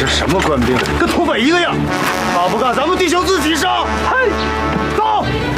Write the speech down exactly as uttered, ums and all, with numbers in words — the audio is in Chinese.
这什么官兵，跟土匪一个样！怕不怕咱们弟兄自己杀？嘿，走！